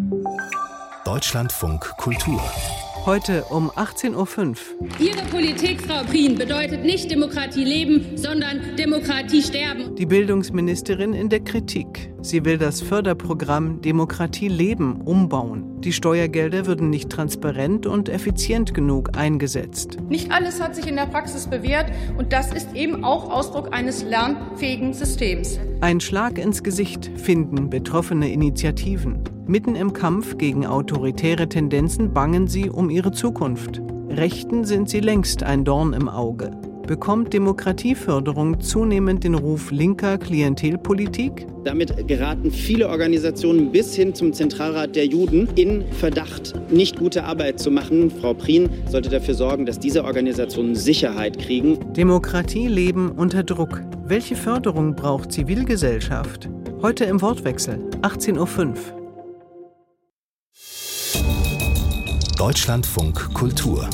Deutschlandfunk Kultur. Heute um 18.05 Uhr. Ihre Politik, Frau Prien, bedeutet nicht Demokratie leben, sondern Demokratie sterben. Die Bildungsministerin in der Kritik. Sie will das Förderprogramm Demokratie leben umbauen. Die Steuergelder würden nicht transparent und effizient genug eingesetzt. Nicht alles hat sich in der Praxis bewährt und das ist eben auch Ausdruck eines lernfähigen Systems. Ein Schlag ins Gesicht finden betroffene Initiativen. Mitten im Kampf gegen autoritäre Tendenzen bangen sie um ihre Zukunft. Rechten sind sie längst ein Dorn im Auge. Bekommt Demokratieförderung zunehmend den Ruf linker Klientelpolitik? Damit geraten viele Organisationen bis hin zum Zentralrat der Juden in Verdacht, nicht gute Arbeit zu machen. Frau Prien sollte dafür sorgen, dass diese Organisationen Sicherheit kriegen. Demokratie leben unter Druck. Welche Förderung braucht Zivilgesellschaft? Heute im Wortwechsel, 18.05 Uhr. Deutschlandfunk Kultur.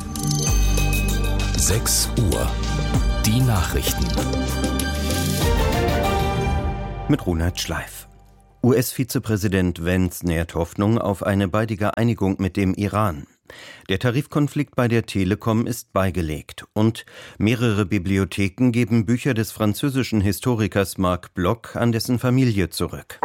6 Uhr. Die Nachrichten. Mit Ronald Schleif. US-Vizepräsident Vance nährt Hoffnung auf eine baldige Einigung mit dem Iran. Der Tarifkonflikt bei der Telekom ist beigelegt und mehrere Bibliotheken geben Bücher des französischen Historikers Marc Bloch an dessen Familie zurück.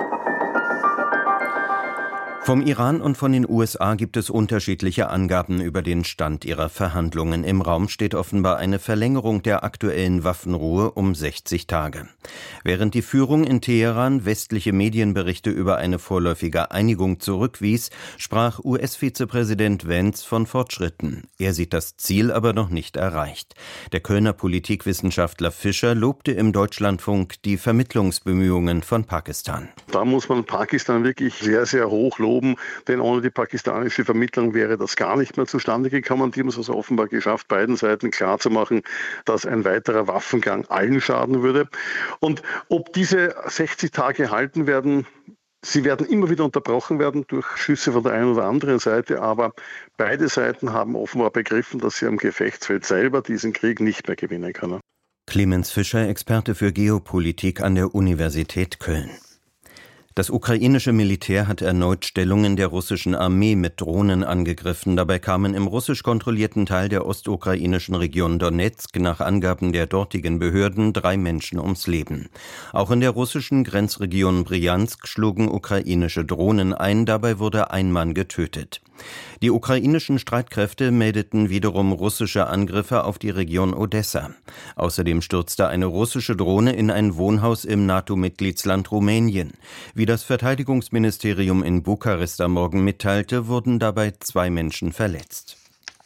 Vom Iran und von den USA gibt es unterschiedliche Angaben über den Stand ihrer Verhandlungen. Im Raum steht offenbar eine Verlängerung der aktuellen Waffenruhe um 60 Tage. Während die Führung in Teheran westliche Medienberichte über eine vorläufige Einigung zurückwies, sprach US-Vizepräsident Vance von Fortschritten. Er sieht das Ziel aber noch nicht erreicht. Der Kölner Politikwissenschaftler Fischer lobte im Deutschlandfunk die Vermittlungsbemühungen von Pakistan. Da muss man Pakistan wirklich sehr, sehr hoch loben. Denn ohne die pakistanische Vermittlung wäre das gar nicht mehr zustande gekommen. Die haben es also offenbar geschafft, beiden Seiten klarzumachen, dass ein weiterer Waffengang allen schaden würde. Und ob diese 60 Tage halten werden, sie werden immer wieder unterbrochen werden durch Schüsse von der einen oder anderen Seite, aber beide Seiten haben offenbar begriffen, dass sie am Gefechtsfeld selber diesen Krieg nicht mehr gewinnen können. Clemens Fischer, Experte für Geopolitik an der Universität Köln. Das ukrainische Militär hat erneut Stellungen der russischen Armee mit Drohnen angegriffen. Dabei kamen im russisch kontrollierten Teil der ostukrainischen Region Donezk nach Angaben der dortigen Behörden 3 Menschen ums Leben. Auch in der russischen Grenzregion Bryansk schlugen ukrainische Drohnen ein. Dabei wurde ein Mann getötet. Die ukrainischen Streitkräfte meldeten wiederum russische Angriffe auf die Region Odessa. Außerdem stürzte eine russische Drohne in ein Wohnhaus im NATO-Mitgliedsland Rumänien. Wie das Verteidigungsministerium in Bukarest am Morgen mitteilte, wurden dabei 2 Menschen verletzt.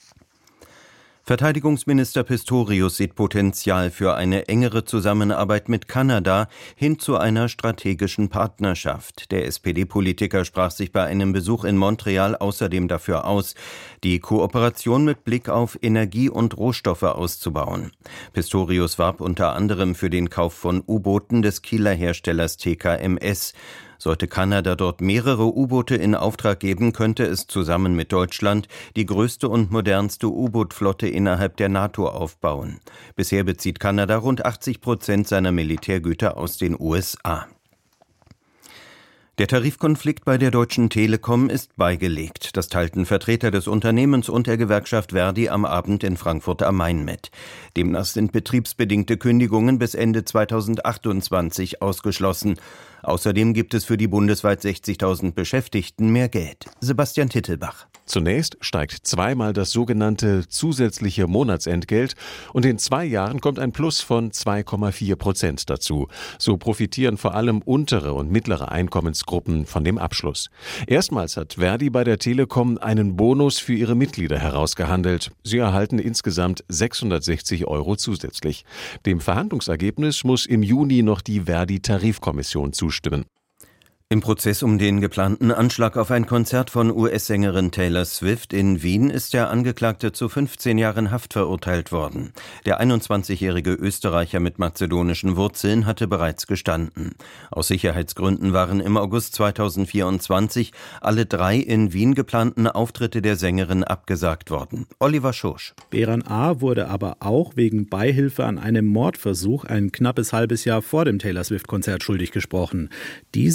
Verteidigungsminister Pistorius sieht Potenzial für eine engere Zusammenarbeit mit Kanada hin zu einer strategischen Partnerschaft. Der SPD-Politiker sprach sich bei einem Besuch in Montreal außerdem dafür aus, die Kooperation mit Blick auf Energie und Rohstoffe auszubauen. Pistorius warb unter anderem für den Kauf von U-Booten des Kieler Herstellers TKMS. Sollte Kanada dort mehrere U-Boote in Auftrag geben, könnte es zusammen mit Deutschland die größte und modernste U-Boot-Flotte innerhalb der NATO aufbauen. Bisher bezieht Kanada rund 80% seiner Militärgüter aus den USA. Der Tarifkonflikt bei der Deutschen Telekom ist beigelegt. Das teilten Vertreter des Unternehmens und der Gewerkschaft Verdi am Abend in Frankfurt am Main mit. Demnach sind betriebsbedingte Kündigungen bis Ende 2028 ausgeschlossen. Außerdem gibt es für die bundesweit 60.000 Beschäftigten mehr Geld. Sebastian Tittelbach. Zunächst steigt zweimal das sogenannte zusätzliche Monatsentgelt und in 2 Jahren kommt ein Plus von 2,4% dazu. So profitieren vor allem untere und mittlere Einkommensgruppen von dem Abschluss. Erstmals hat Verdi bei der Telekom einen Bonus für ihre Mitglieder herausgehandelt. Sie erhalten insgesamt 660 € zusätzlich. Dem Verhandlungsergebnis muss im Juni noch die Verdi-Tarifkommission zustimmen. Im Prozess um den geplanten Anschlag auf ein Konzert von US-Sängerin Taylor Swift in Wien ist der Angeklagte zu 15 Jahren Haft verurteilt worden. Der 21-jährige Österreicher mit mazedonischen Wurzeln hatte bereits gestanden. Aus Sicherheitsgründen waren im August 2024 alle 3 in Wien geplanten Auftritte der Sängerin abgesagt worden. Oliver Schorsch. Beran A. wurde aber auch wegen Beihilfe an einem Mordversuch ein knappes halbes Jahr vor dem Taylor Swift-Konzert schuldig gesprochen. Diesen Tatverdacht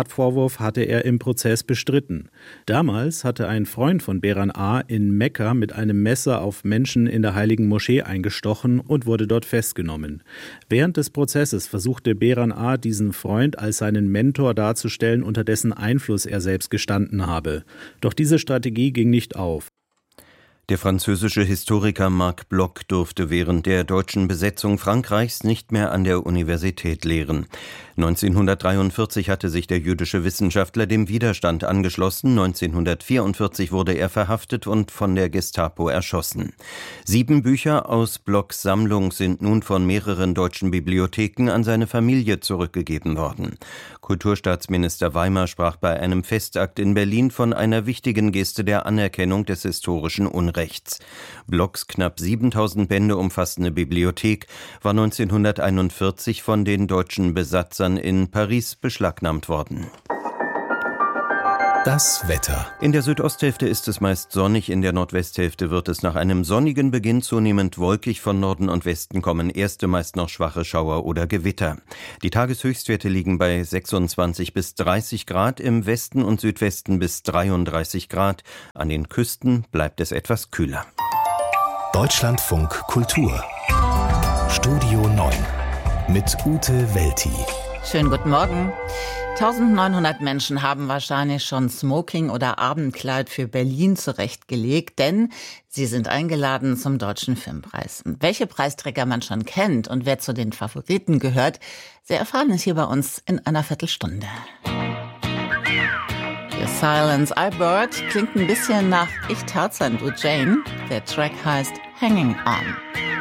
Strafvorwurf hatte er im Prozess bestritten. Damals hatte ein Freund von Behran A. in Mekka mit einem Messer auf Menschen in der Heiligen Moschee eingestochen und wurde dort festgenommen. Während des Prozesses versuchte Behran A. diesen Freund als seinen Mentor darzustellen, unter dessen Einfluss er selbst gestanden habe. Doch diese Strategie ging nicht auf. Der französische Historiker Marc Bloch durfte während der deutschen Besetzung Frankreichs nicht mehr an der Universität lehren. 1943 hatte sich der jüdische Wissenschaftler dem Widerstand angeschlossen. 1944 wurde er verhaftet und von der Gestapo erschossen. 7 Bücher aus Blochs Sammlung sind nun von mehreren deutschen Bibliotheken an seine Familie zurückgegeben worden. Kulturstaatsminister Weimar sprach bei einem Festakt in Berlin von einer wichtigen Geste der Anerkennung des historischen Unrechts. Blochs knapp 7000 Bände umfassende Bibliothek war 1941 von den deutschen Besatzern in Paris beschlagnahmt worden. Das Wetter. In der Südosthälfte ist es meist sonnig, in der Nordwesthälfte wird es nach einem sonnigen Beginn zunehmend wolkig. Von Norden und Westen kommen erste, meist noch schwache Schauer oder Gewitter. Die Tageshöchstwerte liegen bei 26 bis 30 Grad, im Westen und Südwesten bis 33 Grad. An den Küsten bleibt es etwas kühler. Deutschlandfunk Kultur. Studio 9 mit Ute Welti. Schönen guten Morgen. 1900 Menschen haben wahrscheinlich schon Smoking oder Abendkleid für Berlin zurechtgelegt, denn sie sind eingeladen zum Deutschen Filmpreis. Welche Preisträger man schon kennt und wer zu den Favoriten gehört, Sie erfahren es hier bei uns in einer Viertelstunde. Your Silence, I Bird klingt ein bisschen nach Ich Tarzan, du Jane. Der Track heißt Hanging On.